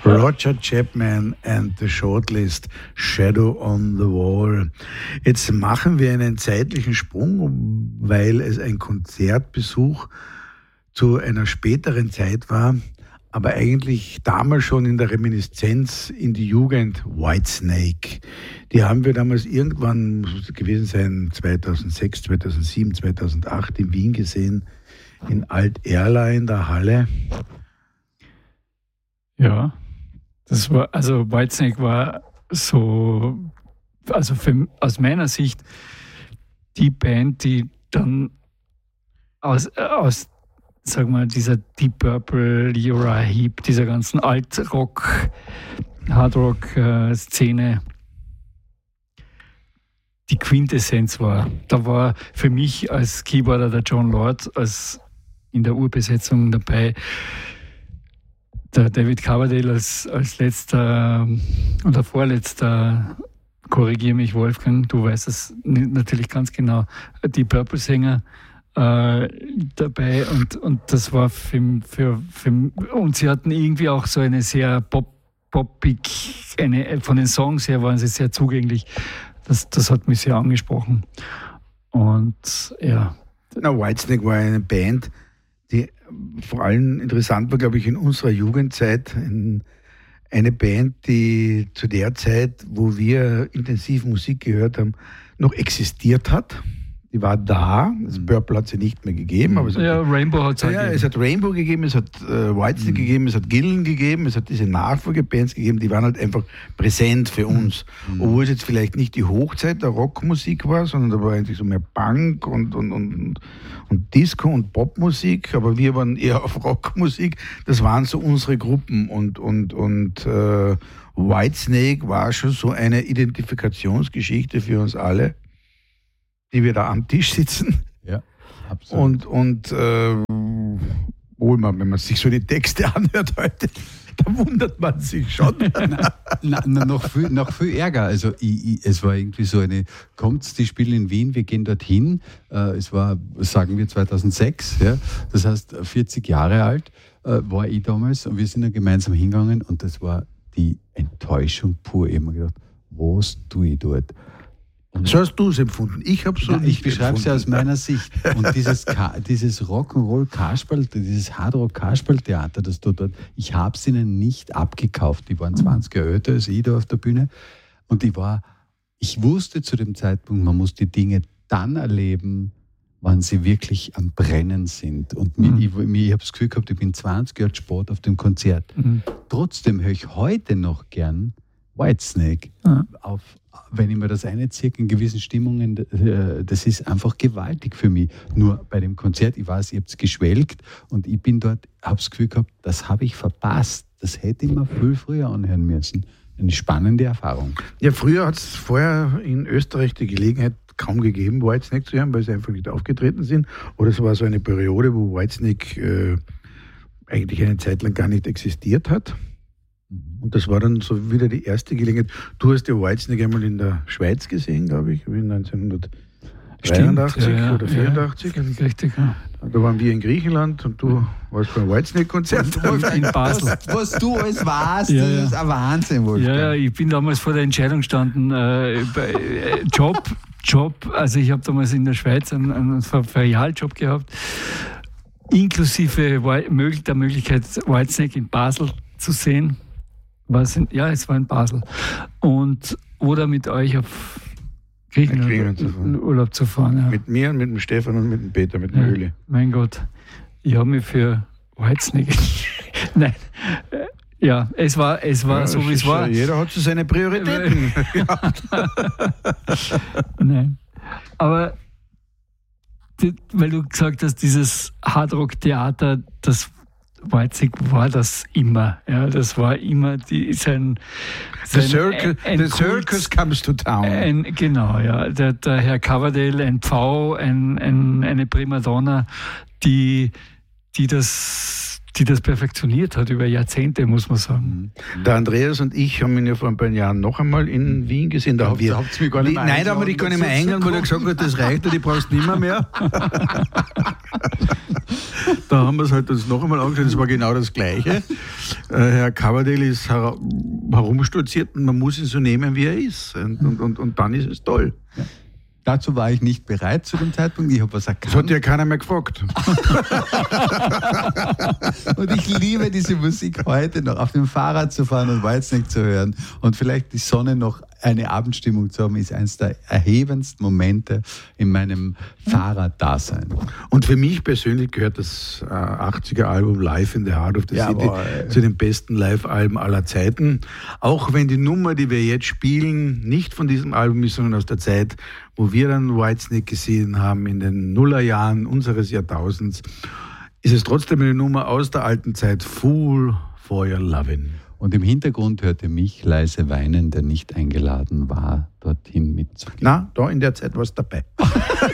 Roger Chapman and the Shortlist, Shadow on the Wall. Jetzt machen wir einen zeitlichen Sprung, weil es ein Konzertbesuch zu einer späteren Zeit war, aber eigentlich damals schon in der Reminiszenz in die Jugend. Whitesnake. Die haben wir damals irgendwann, muss es gewesen sein, 2006, 2007, 2008 in Wien gesehen, in Alt-Erla in der Halle. Ja, das war, also Whitesnake war so, also aus meiner Sicht die Band, die dann aus sagen wir, dieser Deep Purple, Uriah Heep, dieser ganzen Alt-Rock, Hard-Rock-Szene die Quintessenz war. Da war für mich als Keyboarder der John Lord als in der Urbesetzung dabei, der David Coverdale als letzter oder vorletzter, korrigiere mich Wolfgang, du weißt es natürlich ganz genau, die Purple-Sänger dabei und das war für und sie hatten irgendwie auch so eine sehr poppig, von den Songs her waren sie sehr zugänglich. Das hat mich sehr angesprochen. Und ja. Whitesnake war eine Band, die vor allem interessant war, glaube ich, in unserer Jugendzeit. Eine Band, die zu der Zeit, wo wir intensiv Musik gehört haben, noch existiert hat. Die war da. Das Purple hat sie nicht mehr gegeben. Aber Rainbow hat es gegeben. Es hat Rainbow gegeben, es hat Whitesnake gegeben, es hat Gillan gegeben, es hat diese Nachfolgebands gegeben, die waren halt einfach präsent für uns. Obwohl es jetzt vielleicht nicht die Hochzeit der Rockmusik war, sondern da war eigentlich so mehr Punk und Disco und Popmusik, aber wir waren eher auf Rockmusik. Das waren so unsere Gruppen und Whitesnake war schon so eine Identifikationsgeschichte für uns alle, die wir da am Tisch sitzen. Ja, absolut. Wenn man sich so die Texte anhört heute, da wundert man sich schon. Noch viel Ärger. Also es war irgendwie so die spielen in Wien, wir gehen dorthin. Es war, sagen wir, 2006. Ja, das heißt, 40 Jahre alt war ich damals und wir sind dann gemeinsam hingegangen und das war die Enttäuschung pur. Ich habe mir gedacht, was tue ich dort? So hast du es empfunden. Ich habe so ich beschreibe es ja aus meiner Sicht. Und dieses Rock'n'Roll-Kasperl, dieses Hardrock-Kasperl-Theater, das du dort, ich habe es ihnen nicht abgekauft. Die waren 20 Jahre älter als ich da auf der Bühne. Und ich wusste zu dem Zeitpunkt, man muss die Dinge dann erleben, wann sie wirklich am Brennen sind. Und ich habe das Gefühl gehabt, ich bin 20 Jahre Sport auf dem Konzert. Trotzdem höre ich heute noch gern Whitesnake wenn ich mir das einziehe in gewissen Stimmungen, das ist einfach gewaltig für mich. Nur bei dem Konzert, ich weiß, ihr habt es geschwelgt und ich bin dort, habe das Gefühl gehabt, das habe ich verpasst. Das hätte ich mir viel früher anhören müssen. Eine spannende Erfahrung. Ja, früher hat es vorher in Österreich die Gelegenheit kaum gegeben, Whitesnake zu hören, weil sie einfach nicht aufgetreten sind. Oder es war so eine Periode, wo Whitesnake eigentlich eine Zeit lang gar nicht existiert hat. Und das war dann so wieder die erste Gelegenheit. Du hast ja Whitesnake einmal in der Schweiz gesehen, glaube ich, 1983 oder 84. Ja, richtig, ja. Da waren wir in Griechenland und du warst beim Whitesnake-Konzert in Basel. Was du alles warst, das ist ein Wahnsinn, Wolfgang. Ja, ich bin damals vor der Entscheidung gestanden, Job, also ich habe damals in der Schweiz einen Ferialjob gehabt, inklusive der Möglichkeit, Whitesnake in Basel zu sehen. Es war in Basel. Oder mit euch auf Griechenland Urlaub zu fahren. Ja. Mit mir, mit dem Stefan und mit dem Peter, mit dem Öli. Mein Gott, ich habe mich für Whitesnake. Nein. Ja, es war so, wie es war. Jeder hat so seine Prioritäten. Nein. Aber weil du gesagt hast, dieses Hardrock-Theater, das Whitesnake war das immer. Ja, das war immer The circus comes to town. Genau, ja. Der Herr Coverdale, ein Pfau, eine Primadonna, die das die das perfektioniert hat über Jahrzehnte, muss man sagen. Der Andreas und ich haben ihn ja vor ein paar Jahren noch einmal in Wien gesehen. Da haben wir, habt ihr mich gar nicht mehr nein, da haben wir dich gar nicht mehr eingeladen, weil er gesagt hat, das reicht, die brauchst du nicht mehr. Da haben wir es halt uns noch einmal angeschaut, das war genau das Gleiche. Herr Coverdale ist herumstolziert und man muss ihn so nehmen, wie er ist. Und dann ist es toll. Ja. Dazu war ich nicht bereit zu dem Zeitpunkt. Ich habe was erkannt. Das hat ja keiner mehr gefragt. Und ich liebe diese Musik heute noch, auf dem Fahrrad zu fahren und Whitesnake zu hören und vielleicht die Sonne noch eine Abendstimmung zu haben, ist eines der erhebendsten Momente in meinem Fahrraddasein. Und für mich persönlich gehört das 80er-Album Live in the Heart of the City zu den besten Live-Alben aller Zeiten. Auch wenn die Nummer, die wir jetzt spielen, nicht von diesem Album ist, sondern aus der Zeit, wo wir dann Whitesnake gesehen haben, in den Nullerjahren unseres Jahrtausends, ist es trotzdem eine Nummer aus der alten Zeit, Fool for Your Lovin'. Und im Hintergrund hörte mich leise weinen, der nicht eingeladen war, dorthin mitzugehen. Na, da in der Zeit war es dabei.